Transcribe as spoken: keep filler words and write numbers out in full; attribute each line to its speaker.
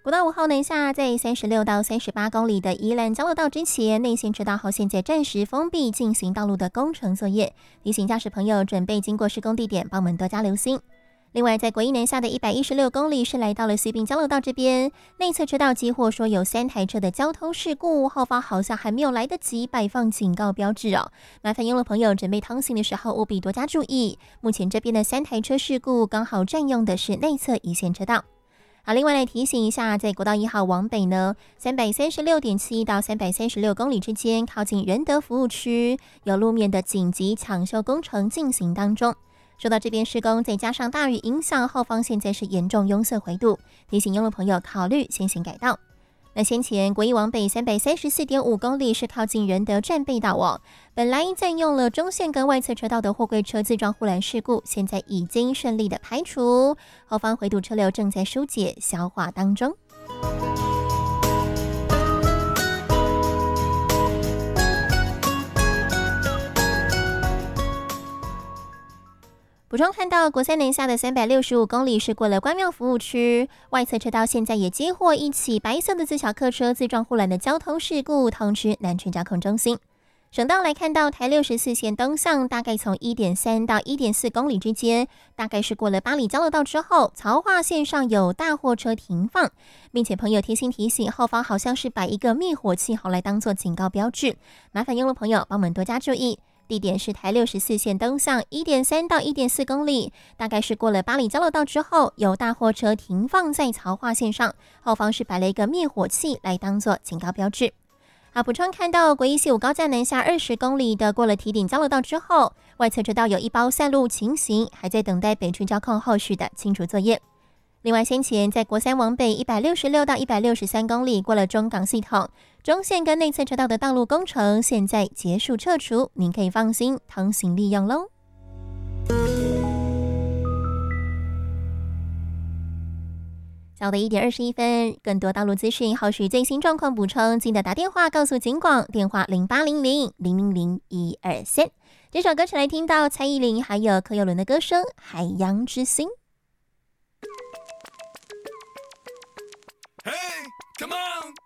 Speaker 1: 国道五号南下，在三十六到三十八公里的宜兰交流道之前，内线车道号现在暂时封闭，进行道路的工程作业，提醒驾驶朋友准备经过施工地点，帮我们多加留心。另外，在国一南下的一百一十六公里是来到了西滨交流道这边，内侧车道几乎说有三台车的交通事故，后方好像还没有来得及摆放警告标志哦。麻烦用路朋友准备通行的时候务必多加注意。目前这边的三台车事故刚好占用的是内侧一线车道。好，另外来提醒一下，在国道一号往北呢，三百三十六点七到三百三十六公里之间，靠近仁德服务区有路面的紧急抢修工程进行当中。受到这边施工，再加上大雨影响，后方现在是严重拥塞回堵，提醒用路朋友考虑先行改道。那先前国一往北三百三十四点五公里是靠近仁德站被道哦，本来占用了中线跟外侧车道的货柜车自撞护栏事故，现在已经顺利的排除，后方回堵车流正在疏解消化当中。补充看到国三南下的三百六十五公里是过了关庙服务区，外侧车道现在也接获一起白色的自小客车自撞护栏的交通事故，通知南区交控中心。省道来看到台六十四线东向，大概从 一点三 到 一点四公里之间，大概是过了八里交流道之后，曹化线上有大货车停放，并且朋友贴心提醒，后方好像是摆一个灭火器好来当做警告标志，麻烦用路朋友帮我们多加注意。地点是台六十四线东向 一点三 到 一点四公里，大概是过了八里交流道之后，有大货车停放在曹化线上，后方是摆了一个灭火器来当做警告标志。好，补充看到国一西五高架南下二十公里的过了堤顶交流道之后，外侧车道有一包散路情形，还在等待北区交控后续的清除作业。另外，先前在国三往北一百六十六到一百六十三公里过了中港系统，中线跟内侧车道的道路工程现在结束撤除，您可以放心通行利用喽。小的一点二十一分，更多道路资讯，后续最新状况补充，记得打电话告诉警广，电话零八零零零零零一二三。这首歌曲来听到蔡依林还有柯有伦的歌声《海洋之心》。
Speaker 2: Hey, come on!